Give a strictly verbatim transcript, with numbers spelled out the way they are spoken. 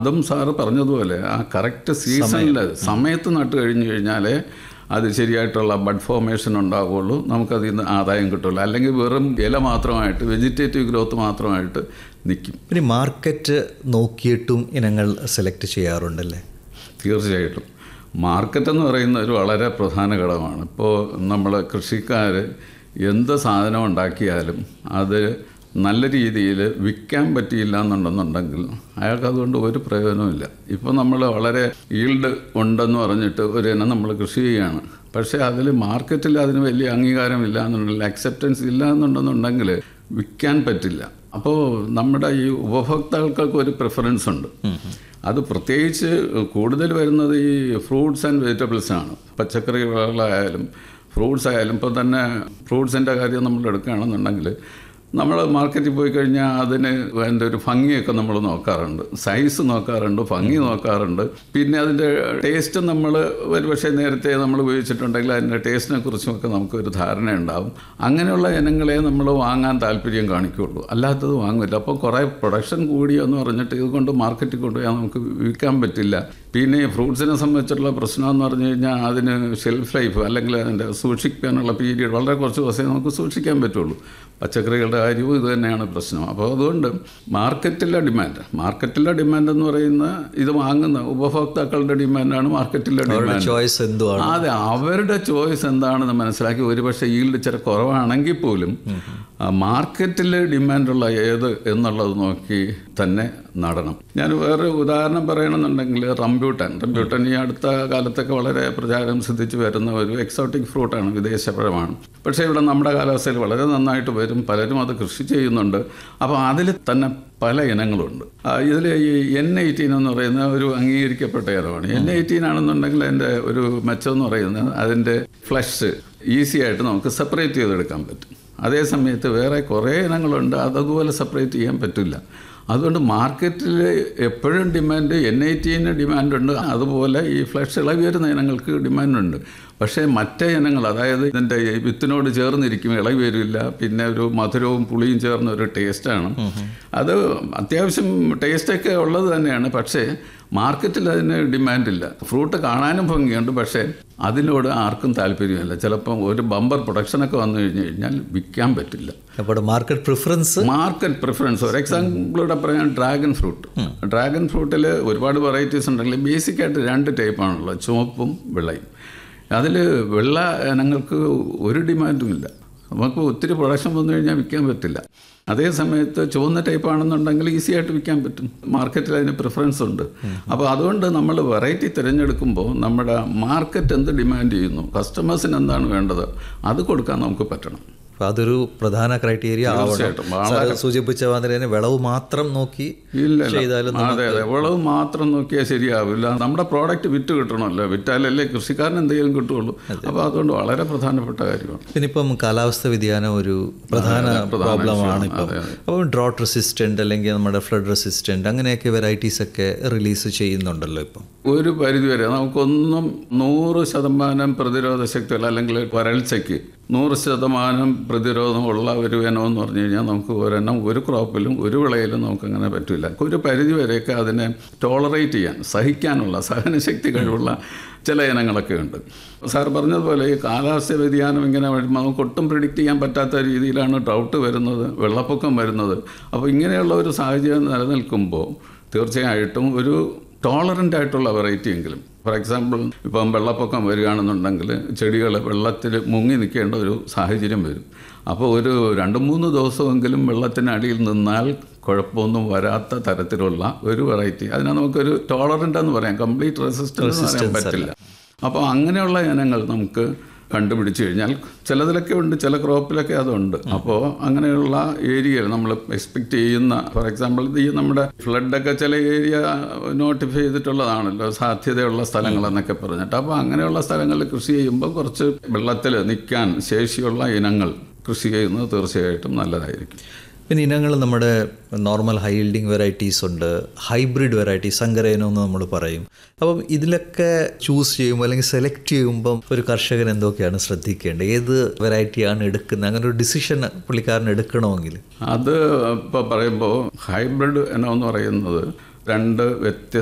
അതും സാറ് പറഞ്ഞതുപോലെ ആ കറക്റ്റ് സീസണിൽ സമയത്ത് നട്ട് കഴിഞ്ഞ് കഴിഞ്ഞാലേ അത് ശരിയായിട്ടുള്ള ബഡ് ഫോർമേഷൻ ഉണ്ടാവുകയുള്ളൂ, നമുക്കതിൽ നിന്ന് ആദായം കിട്ടുള്ളൂ. അല്ലെങ്കിൽ വെറും ഇല മാത്രമായിട്ട് വെജിറ്റേറ്റീവ് ഗ്രോത്ത് മാത്രമായിട്ട് നിൽക്കും. പിന്നെ മാർക്കറ്റ് നോക്കിയിട്ടും ഇനങ്ങൾ സെലക്ട് ചെയ്യാറുണ്ടല്ലേ? തീർച്ചയായിട്ടും മാർക്കറ്റ് എന്ന് പറയുന്ന ഒരു വളരെ പ്രധാന ഘടകമാണ്. ഇപ്പോൾ നമ്മൾ കൃഷിക്കാർ എന്ത് സാധനം ഉണ്ടാക്കിയാലും അത് നല്ല രീതിയിൽ വിൽക്കാൻ പറ്റിയില്ല എന്നുണ്ടെന്നുണ്ടെങ്കിൽ അയാൾക്ക് അതുകൊണ്ട് ഒരു പ്രയോജനമില്ല. ഇപ്പോൾ നമ്മൾ വളരെ ഈൽഡ് ഉണ്ടെന്ന് പറഞ്ഞിട്ട് ഒരു ഇനം നമ്മൾ കൃഷി ചെയ്യുകയാണ്, പക്ഷേ അതിൽ മാർക്കറ്റിൽ അതിന് വലിയ അംഗീകാരമില്ല എന്നുണ്ടെങ്കിൽ, അക്സെപ്റ്റൻസ് ഇല്ല എന്നുണ്ടെന്നുണ്ടെങ്കിൽ വിൽക്കാൻ പറ്റില്ല. അപ്പോൾ നമ്മുടെ ഈ ഉപഭോക്താക്കൾക്ക് ഒരു പ്രിഫറൻസ് ഉണ്ട്. അത് പ്രത്യേകിച്ച് കൂടുതൽ വരുന്നത് ഈ ഫ്രൂട്ട്സ് ആൻഡ് വെജിറ്റബിൾസാണ്. പച്ചക്കറികളായാലും ഫ്രൂട്ട്സ് ആയാലും. ഇപ്പോൾ തന്നെ ഫ്രൂട്ട്സിൻ്റെ കാര്യം നമ്മൾ എടുക്കുകയാണെന്നുണ്ടെങ്കിൽ നമ്മൾ മാർക്കറ്റിൽ പോയി കഴിഞ്ഞാൽ അതിന് അതിൻ്റെ ഒരു ഭംഗിയൊക്കെ നമ്മൾ നോക്കാറുണ്ട്, സൈസ് നോക്കാറുണ്ട്, ഭംഗി നോക്കാറുണ്ട്. പിന്നെ അതിൻ്റെ ടേസ്റ്റ് നമ്മൾ ഒരു പക്ഷേ നേരത്തെ നമ്മൾ ഉപയോഗിച്ചിട്ടുണ്ടെങ്കിൽ അതിൻ്റെ ടേസ്റ്റിനെ കുറിച്ചുമൊക്കെ നമുക്കൊരു ധാരണയുണ്ടാവും. അങ്ങനെയുള്ള ഇനങ്ങളെ നമ്മൾ വാങ്ങാൻ താല്പര്യം കാണിക്കുകയുള്ളൂ, അല്ലാത്തത് വാങ്ങില്ല. അപ്പോൾ കുറേ പ്രൊഡക്ഷൻ കൂടിയെന്ന് പറഞ്ഞിട്ട് ഇതുകൊണ്ട് മാർക്കറ്റിൽ കൊണ്ടുപോയാൽ നമുക്ക് വിൽക്കാൻ പറ്റില്ല. പിന്നെ ഈ ഫ്രൂട്ട്സിനെ സംബന്ധിച്ചിട്ടുള്ള പ്രശ്നം എന്ന് പറഞ്ഞു കഴിഞ്ഞാൽ അതിന് ഷെൽഫ് ലൈഫ് അല്ലെങ്കിൽ അതിൻ്റെ സൂക്ഷിക്കാനുള്ള പീരീഡ് വളരെ കുറച്ച് ദിവസമേ നമുക്ക് സൂക്ഷിക്കാൻ പറ്റുള്ളൂ. പച്ചക്കറികളുടെ കാര്യവും ഇത് തന്നെയാണ് പ്രശ്നം. അപ്പോൾ അതുകൊണ്ട് മാർക്കറ്റിലെ ഡിമാൻഡ് മാർക്കറ്റിലെ ഡിമാൻഡ് എന്ന് പറയുന്ന ഇത് വാങ്ങുന്ന ഉപഭോക്താക്കളുടെ ഡിമാൻഡാണ് മാർക്കറ്റിലെ ഡിമാൻഡ്. ചോയ്സ് എന്തുവാണ്? അതെ, അവരുടെ ചോയ്സ് എന്താണെന്ന് മനസ്സിലാക്കി ഒരുപക്ഷെ ഈൽഡ് ഇച്ചിരി കുറവാണെങ്കിൽ പോലും മാർക്കറ്റിൽ ഡിമാൻഡുള്ള ഏത് എന്നുള്ളത് നോക്കി തന്നെ നടണം. ഞാൻ വേറെ ഉദാഹരണം പറയണമെന്നുണ്ടെങ്കിൽ റംബ്യൂട്ടാൻ റംബ്യൂട്ടാൻ ഈ അടുത്ത കാലത്തൊക്കെ വളരെ പ്രചാരം സിദ്ധിച്ച് വരുന്ന ഒരു എക്സോട്ടിക് ഫ്രൂട്ടാണ്, വിദേശപഴമാണ്. പക്ഷേ ഇവിടെ നമ്മുടെ കാലാവസ്ഥയിൽ വളരെ നന്നായിട്ട് വരും, പലരും അത് കൃഷി ചെയ്യുന്നുണ്ട്. അപ്പോൾ അതിൽ തന്നെ പല ഇനങ്ങളുണ്ട്. ഇതിൽ ഈ എൻ എയ്റ്റീൻ എന്ന് പറയുന്ന ഒരു അംഗീകരിക്കപ്പെട്ട ഇനമാണ്. എൻ എയ്റ്റീൻ ആണെന്നുണ്ടെങ്കിൽ അതിൻ്റെ ഒരു മെച്ചം എന്ന് പറയുന്നത് അതിൻ്റെ ഫ്ലഷ് ഈസി ആയിട്ട് നമുക്ക് സെപ്പറേറ്റ് ചെയ്തെടുക്കാൻ പറ്റും. അതേ സമയത്ത് വേറെ കുറേ ഇനങ്ങളുണ്ട്, അതുപോലെ സെപ്പറേറ്റ് ചെയ്യാൻ പറ്റില്ല. അതുകൊണ്ട് മാർക്കറ്റിൽ എപ്പോഴും ഡിമാൻഡ് എൻ എയ്റ്റീന് ഡിമാൻഡുണ്ട്, അതുപോലെ ഈ ഫ്ലഷ് ഇളകി വരുന്ന ഇനങ്ങൾക്ക് ഡിമാൻഡുണ്ട്. പക്ഷേ മറ്റേ ഇനങ്ങൾ, അതായത് ഇതിൻ്റെ വിത്തിനോട് ചേർന്നിരിക്കും, ഇളകി വരില്ല, പിന്നെ ഒരു മധുരവും പുളിയും ചേർന്ന ഒരു ടേസ്റ്റാണ്. അത് അത്യാവശ്യം ടേസ്റ്റൊക്കെ ഉള്ളത് തന്നെയാണ്, പക്ഷേ മാർക്കറ്റിൽ അതിന് ഡിമാൻഡില്ല. ഫ്രൂട്ട് കാണാനും ഭംഗിയുണ്ട്, പക്ഷേ അതിനോട് ആർക്കും താല്പര്യമില്ല. ചിലപ്പം ഒരു ബമ്പർ പ്രൊഡക്ഷനൊക്കെ വന്നു കഴിഞ്ഞ് കഴിഞ്ഞാൽ വിൽക്കാൻ പറ്റില്ല. അപ്പോൾ മാർക്കറ്റ് പ്രിഫറൻസ് മാർക്കറ്റ് പ്രിഫറൻസ് ഒരു എക്സാമ്പിളൂടെ പറയാൻ ഡ്രാഗൺ ഫ്രൂട്ട്. ഡ്രാഗൺ ഫ്രൂട്ടിൽ ഒരുപാട് വെറൈറ്റീസ് ഉണ്ടെങ്കിൽ ബേസിക്കായിട്ട് രണ്ട് ടൈപ്പാണുള്ളത്, ചുവപ്പും വെള്ളയും. അതിൽ വെള്ള ഇനങ്ങൾക്ക് ഒരു ഡിമാൻഡും ഇല്ല, നമുക്ക് ഒത്തിരി പ്രൊഡക്ഷൻ വന്നു കഴിഞ്ഞാൽ വിൽക്കാൻ പറ്റില്ല. അതേ സമയത്ത് ചുവന്ന ടൈപ്പാണെന്നുണ്ടെങ്കിൽ ഈസി ആയിട്ട് വിൽക്കാൻ പറ്റും, മാർക്കറ്റിൽ അതിന് പ്രിഫറൻസ് ഉണ്ട്. അപ്പോൾ അതുകൊണ്ട് നമ്മൾ വെറൈറ്റി തിരഞ്ഞെടുക്കുമ്പോൾ നമ്മുടെ മാർക്കറ്റ് എന്ത് ഡിമാൻഡ് ചെയ്യുന്നു, കസ്റ്റമേഴ്സിന് എന്താണ് വേണ്ടത്, അത് കൊടുക്കാൻ നമുക്ക് പറ്റണം. അപ്പോൾ അതൊരു പ്രധാന ക്രൈറ്റീരിയ ആവണം. സൂചിപ്പിച്ച മാതിരി തന്നെ വിളവ് മാത്രം നോക്കി ഇല്ല ചെയ്താലും അതെ അതെ വിളവ് മാത്രം നോക്കിയാൽ ശരിയാവില്ല. നമ്മുടെ പ്രോഡക്റ്റ് വിറ്റ് കിട്ടണമല്ലോ, വിറ്റാലല്ലേ കൃഷിക്കാരന് എന്തെങ്കിലും കിട്ടുള്ളൂ. അപ്പോൾ അതുകൊണ്ട് വളരെ പ്രധാനപ്പെട്ട കാര്യമാണ്. പിന്നെ ഇപ്പം കാലാവസ്ഥ വ്യതിയാനം ഒരു പ്രധാന പ്രോബ്ലമാണ് ഇപ്പം. അപ്പം ഡ്രോട്ട് റെസിസ്റ്റൻ്റ് അല്ലെങ്കിൽ നമ്മുടെ ഫ്ലഡ് റെസിസ്റ്റൻ്റ് അങ്ങനെയൊക്കെ വെറൈറ്റീസ് ഒക്കെ റിലീസ് ചെയ്യുന്നുണ്ടല്ലോ ഇപ്പം. ഒരു പരിധിവരെ നമുക്കൊന്നും നൂറ് ശതമാനം പ്രതിരോധ ശക്തികൾ അല്ലെങ്കിൽ വരൾച്ചയ്ക്ക് നൂറ് ശതമാനം പ്രതിരോധമുള്ള ഒരു ഇനമെന്ന് പറഞ്ഞു കഴിഞ്ഞാൽ നമുക്ക് ഒരെണ്ണം ഒരു ക്രോപ്പിലും ഒരു വിളയിലും നമുക്കങ്ങനെ പറ്റില്ല. ഒരു പരിധി വരെയൊക്കെ അതിനെ ടോളറേറ്റ് ചെയ്യാൻ, സഹിക്കാനുള്ള സഹനശക്തി കഴിവുള്ള ചില ഇനങ്ങളൊക്കെ ഉണ്ട്. സാർ പറഞ്ഞതുപോലെ ഈ കാലാവസ്ഥ വ്യതിയാനം ഇങ്ങനെ നമുക്ക് ഒട്ടും പ്രിഡിക്റ്റ് ചെയ്യാൻ പറ്റാത്ത രീതിയിലാണ് ഡ്രൗട്ട് വരുന്നത്, വെള്ളപ്പൊക്കം വരുന്നത്. അപ്പോൾ ഇങ്ങനെയുള്ള ഒരു സാഹചര്യം നിലനിൽക്കുമ്പോൾ തീർച്ചയായിട്ടും ഒരു ടോളറൻ്റ് ആയിട്ടുള്ള വെറൈറ്റി എങ്കിലും, ഫോർ എക്സാമ്പിൾ ഇപ്പം വെള്ളപ്പൊക്കം വരികയാണെന്നുണ്ടെങ്കിൽ ചെടികൾ വെള്ളത്തിൽ മുങ്ങി നിൽക്കേണ്ട ഒരു സാഹചര്യം വരും. അപ്പോൾ ഒരു രണ്ട് മൂന്ന് ദിവസമെങ്കിലും വെള്ളത്തിനടിയിൽ നിന്നാൽ കുഴപ്പമൊന്നും വരാത്ത തരത്തിലുള്ള ഒരു വെറൈറ്റി, അതിനെ നമുക്കൊരു ടോളറൻ്റ് എന്ന് പറയാം, കംപ്ലീറ്റ് റെസിസ്റ്റൻസ് പറയാൻ പറ്റില്ല. അപ്പോൾ അങ്ങനെയുള്ള ഇനങ്ങൾ നമുക്ക് കണ്ടുപിടിച്ച് കഴിഞ്ഞാൽ ചിലതിലൊക്കെ ഉണ്ട്, ചില ക്രോപ്പിലൊക്കെ അതുണ്ട്. അപ്പോൾ അങ്ങനെയുള്ള ഏരിയയിൽ നമ്മൾ എക്സ്പെക്റ്റ് ചെയ്യുന്ന, ഫോർ എക്സാമ്പിൾ ഈ നമ്മുടെ ഫ്ലഡൊക്കെ ചില ഏരിയ നോട്ടിഫൈ ചെയ്തിട്ടുള്ളതാണല്ലോ, സാധ്യതയുള്ള സ്ഥലങ്ങൾ എന്നൊക്കെ പറഞ്ഞിട്ട്. അപ്പോൾ അങ്ങനെയുള്ള സ്ഥലങ്ങളിൽ കൃഷി ചെയ്യുമ്പോൾ കുറച്ച് വെള്ളത്തിൽ നിൽക്കാൻ ശേഷിയുള്ള ഇനങ്ങൾ കൃഷി ചെയ്യുന്നത് തീർച്ചയായിട്ടും നല്ലതായിരിക്കും. പിന്നെ ഇനങ്ങൾ നമ്മുടെ നോർമൽ ഹൈ ഈൽഡിങ് വെറൈറ്റീസ് ഉണ്ട്, ഹൈബ്രിഡ് വെറൈറ്റീസ്, സങ്കരയിനം എന്ന് നമ്മൾ പറയും. അപ്പം ഇതിലൊക്കെ ചൂസ് ചെയ്യുമ്പോൾ അല്ലെങ്കിൽ സെലക്ട് ചെയ്യുമ്പം ഒരു കർഷകൻ എന്തൊക്കെയാണ് ശ്രദ്ധിക്കേണ്ടത്, ഏത് വെറൈറ്റിയാണ് എടുക്കുന്നത്, അങ്ങനെ ഒരു ഡിസിഷൻ പുള്ളിക്കാരൻ എടുക്കണമെങ്കിൽ? അത് ഇപ്പോൾ പറയുമ്പോൾ ഹൈബ്രിഡ് ഇനം എന്ന് പറയുന്നത് രണ്ട് വ്യത്യസ്ത